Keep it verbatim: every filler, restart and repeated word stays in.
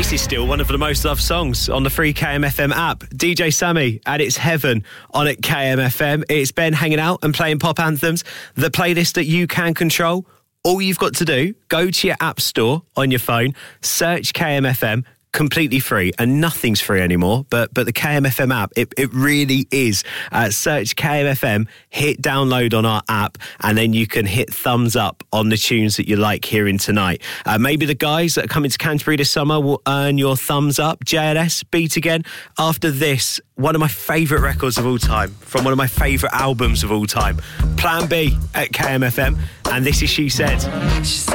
This is still one of the most loved songs on the free K M F M app. D J Sammy and It's Heaven on at K M F M. It's Ben hanging out and playing pop anthems. The playlist that you can control. All you've got to do, go to your app store on your phone, search K M F M, completely free, and nothing's free anymore, but but the K M F M app, it, it really is. Uh, search K M F M, hit download on our app, and then you can hit thumbs up on the tunes that you like hearing tonight. Uh, maybe the guys that are coming to Canterbury this summer will earn your thumbs up. J L S, Beat Again. After this, one of my favourite records of all time, from one of my favourite albums of all time, Plan B at K M F M, and this is She Said.